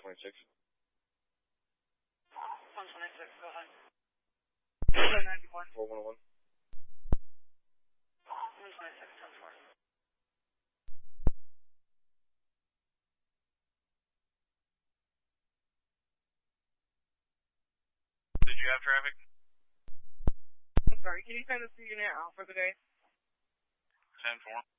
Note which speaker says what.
Speaker 1: 126.
Speaker 2: 126, go ahead.
Speaker 1: 4101.
Speaker 2: 126, 10-4.
Speaker 3: Did you have traffic?
Speaker 4: I'm sorry, can you send us to unit Alpha today?
Speaker 3: 10-4.